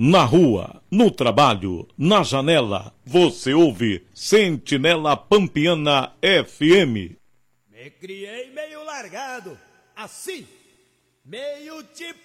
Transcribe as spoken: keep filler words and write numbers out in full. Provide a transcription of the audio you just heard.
Na rua, no trabalho, na janela, você ouve Sentinela Pampiana F M. Me criei meio largado, assim, meio tipo